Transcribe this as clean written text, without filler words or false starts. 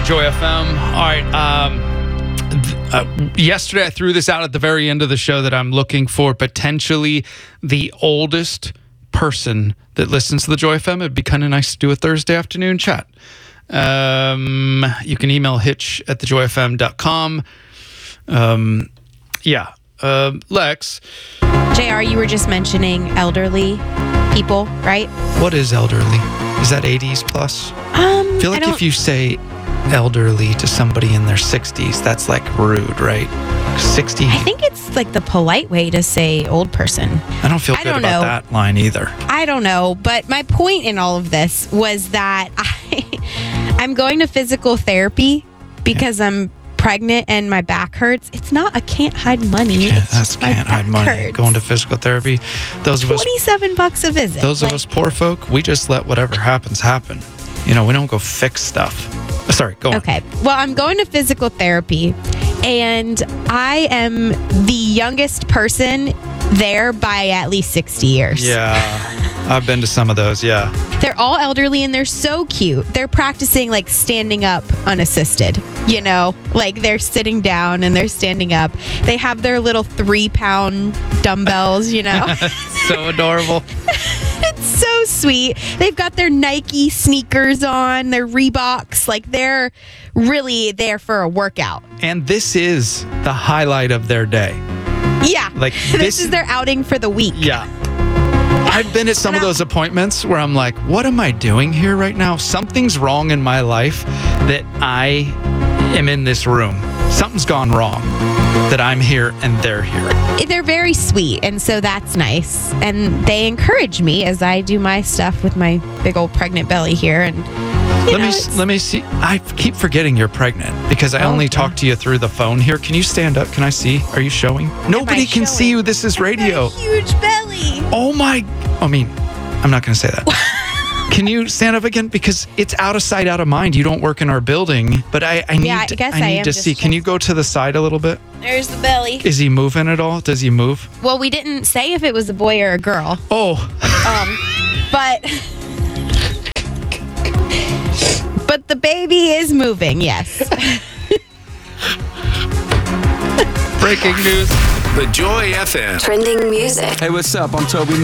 Joy FM. All right. Yesterday, I threw this out at the very end of the show that I'm looking for potentially the oldest person that listens to the Joy FM. It'd be kind of nice to do a Thursday afternoon chat. You can email hitch@thejoyfm.com. Lex. JR, you were just mentioning elderly people, right? What is elderly? Is that 80s plus? I feel like if you say elderly to somebody in their 60s, that's like rude, right? 60. I think it's like the polite way to say old person. I don't feel good about that line either. I don't know, but my point in all of this was that I'm going to physical therapy because I'm pregnant and my back hurts. It's not a can't hide money. Can't hide money. Hurts. Going to physical therapy. Those of us $27 a visit. Those of us poor folk, we just let whatever happens happen. You know, we don't go fix stuff. Sorry, go on. Okay. Well, I'm going to physical therapy and I am the youngest person there by at least 60 years. Yeah. I've been to some of those, yeah. They're all elderly and they're so cute. They're practicing like standing up unassisted, you know, like they're sitting down and they're standing up. They have their little 3-pound dumbbells, you know. So adorable. It's so sweet. They've got their Nike sneakers on, their Reeboks. Like they're really there for a workout. And this is the highlight of their day. Yeah. Like this is their outing for the week. Yeah. I've been at some of those appointments where I'm like, what am I doing here right now? Something's wrong in my life that I am in this room. Something's gone wrong that I'm here and they're here. They're very sweet, and so that's nice. And they encourage me as I do my stuff with my big old pregnant belly here. And let me see. I keep forgetting you're pregnant because I only talk to you through the phone here. Can you stand up? Can I see? Are you showing? Nobody can see you. This is radio. I've got a huge belly. Oh my! I mean, I'm not going to say that. Can you stand up again? Because it's out of sight, out of mind. You don't work in our building, but I need to see. Can you go to the side a little bit? There's the belly. Is he moving at all? Does he move? Well, we didn't say if it was a boy or a girl. Oh. But the baby is moving, yes. Breaking news. The Joy FM. Trending music. Hey, what's up? I'm Toby